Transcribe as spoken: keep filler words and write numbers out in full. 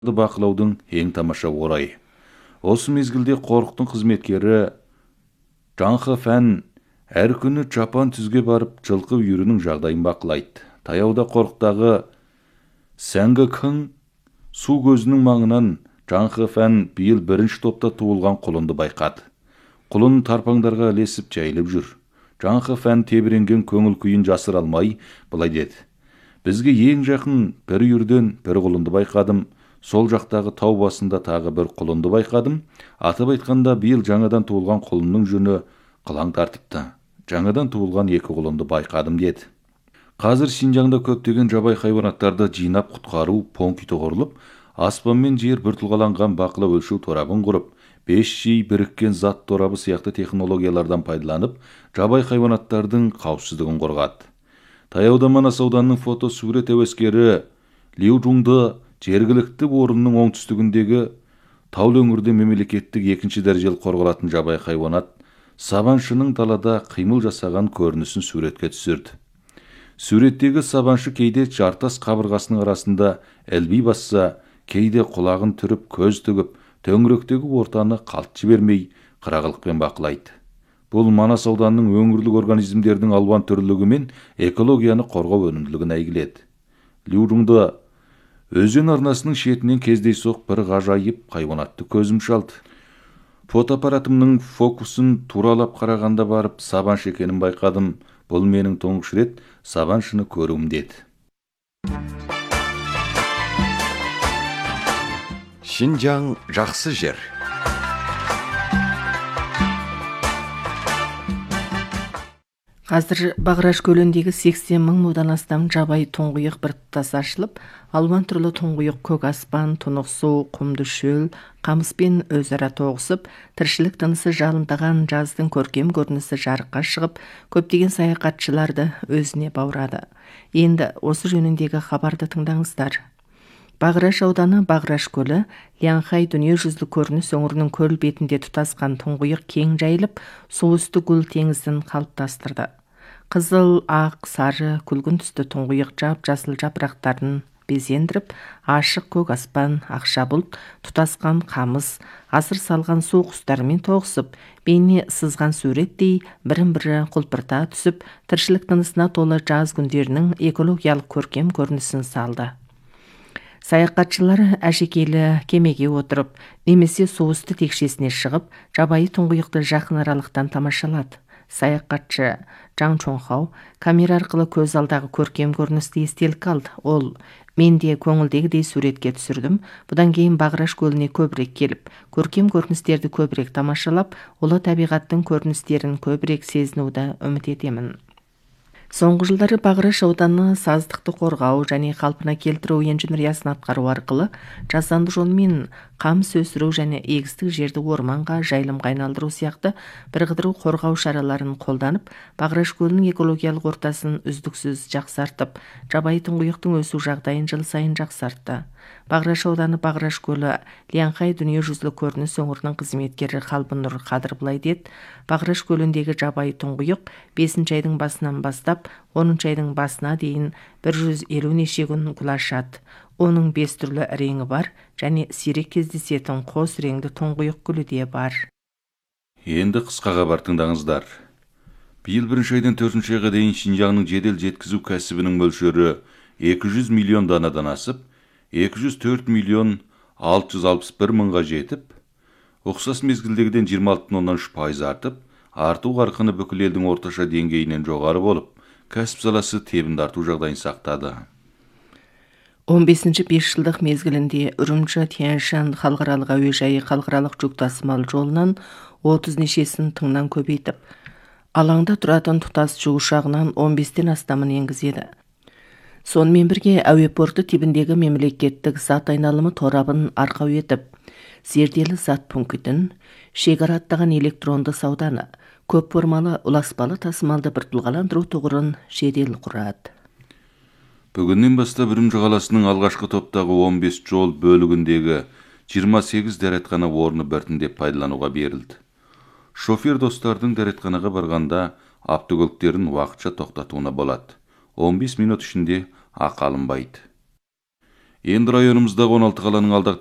бақылаудың ең тамаша орайы. Осы мезгілде қорықтың қызметкері Жаңқы Фән әр күні Жапан түзге барып жылқы үйірінің жағдайын бақылайды. Таяуда қорықтағы Сәңгі Күң су көзінің маңынан Жаңқы Фән биыл бірінші топта туылған құлынды байқады. Құлын тарпаңдарға ілесіп жайылып жүр. Жаңқы Фән тебіренген көңіл күйін жасыра алмай былай деді: бізге ең жақын бір үйірден бір құлынды байқадым. Сол жақтағы тау басында тағы бір құлынды байқадым. Атап айтқанда, биыл жаңадан туылған құлынның жүні қылаң тартыпты. Жаңадан туылған екі құлынды байқадым деді. Қазір Шинжаңда көптеген жабай хайуанаттарды жинап құтқару пункті құрылып, аспан мен жер бір тұлғаланған бақылау өлшеу торабын құрып, бес жи біріккен зат торабы сияқты технологиялардан пайдаланып, жабай хайуанаттардың қауіпсіздігін қорғады. Таяуда Манас ауданының фотосурет әуескері Лиу Жунды жергілікті орынның оңтүстігіндегі таулы өңірде мемлекеттік екінші дәрежелі қорғалатын жабай хайуанат сабаншының далада қимыл жасаған көрінісін суретке түсірді. Суреттегі сабаншы кейде жартас қабырғасының арасында әлби басса, кейде құлағын түріп көз тігіп, төңіректегі ортаны қалт жібермей қырағылықпен бақылайды. Бұл Манас ауданының өңірлік организмдердің алуан түрлілігі мен экологияны қорғау өнімділігін әйгіледі. Лиу Жунды өзен арнасының шетінен кездейсоқ бір ғажайып хайуанатты көзім шалды. Фотоаппаратымның фокусын туралап қарағанда барып сабаншы екенін байқадым. Бұл менің тұңғыш рет сабаншыны көруім деді. Шинжаң жақсы жер. Қазір Бағраш көліндегі сексен мың мыңдан астам жабай тұңғиық бір тұтас ашылып, алуан түрлі тұңғиық көк аспан, тұнық су, құмды шөл, қамыспен өзара тоғысып, тіршілік тынысы жалындаған жаздың көркем көрінісі жарыққа шығып, көптеген саяхатшыларды өзіне баурады. Енді осы жөніндегі хабарды тыңдаңыздар. Бағраш ауданы Бағраш көлі Лянхай дүниежүзілік көрініс өңірінің көл бетінде тұтасқан тұңғиық кең жайылып, су үсті гүл теңізін қалыптастырды. Қызыл, ақ, сары, күлгін түсті тұңғиық жап-жасыл жапырақтарын безендіріп, ашық көк аспан, ақша бұлт, тұтасқан қамыс, асыр салған су құстарымен тоғысып, бейне сызған суреттей бірін-бірі құлпырта түсіп, тіршілік тынысына толы жаз күндерінің экологиялық көркем көрінісін салды. Саяхатшылар әшекейлі кемеге отырып, немесе су үсті текшесіне шығып, жабайы тұңғиықты жақын аралықтан тамашалады. Саяхатшы Жаң Чонхау камера арқылы көз алдағы көркем көріністі естелік алды. Ол: мен де көңілдегідей суретке түсірдім. Бұдан кейін Бағраш көліне көбірек келіп, көркем көріністерді көбірек тамашалап, ұлы табиғаттың көріністерін көбірек сезінуді үміт етемін. Соңғы жылдары Бағраш ауданы саздықты қорғау және қалпына келтіру инженериясын атқару арқылы жасанды жолмен қамыс өсіру және егістік жерді орманға, жайылымға айналдыру сияқты бірқыдыру қорғау шараларын қолданып, Бағраш көлінің экологиялық ортасын үздіксіз жақсартып, жабайы тұңғиықтың өсу жағдайын жыл сайын жақсартты. Бағраш ауданы Бағраш көлі Лянхай дүниежүзілік көрініс өңірінің қызметкері Қалбынұр Қадыр былай деді: Бағраш көліндегі жабайы тұңғиық бесінші айдың басынан бастап оныншы айдың басына дейін бір жүз елу неше күн гүл ашады. Оның бес түрлі реңі бар және сирек кездесетін қос реңді тұңғиық гүлі де бар. Енді қысқа хабар тыңдаңыздар. Биыл бірінші айдан төртінші айға дейін Шинжаңның жедел жеткізу кәсібінің мөлшері екі жүз миллион данадан асып, екі жүз төрт миллион алты жүз алпыс бір мыңға жетіп, ұқсас мезгілдегіден жиырма алты бүтін оннан үш пайыз артып, арту қарқыны бүкіл елдің орташа деңгейінен жоғары болып, кәсіп саласы тебінді арту жағдайын сақтады. он бесінші бесжылдық мезгілінде Үрімжі Тянь-Шань халықаралық әуежайы халықаралық жүк тасымал жолынан отыз нешесін тыңнан көбейтіп, алаңда тұратын тұтас жүк ұшағынан он бестен астамын енгізеді. Сонымен бірге әуе порты типіндегі мемлекеттік зат айналымы торабын арқау етіп, зерделі зат пунктін, шекара аттаған электронды сауданы, көп формалы ұласпалы тасымалды бір тұлғаландыру тұғырын жедел құрады. Бүгіннен бастап Үрімжі қаласының алғашқы топтағы он бес жол бөлігіндегі жиырма сегіз дәретхана орны біртіндеп пайдалануға берілді. Шофер достардың дәретханаға барғанда автокөліктерін уақытша тоқтатуына болады. он бес минут ішінде ақы алынбайды. Енді районымыздағы он алты қаланың алдағы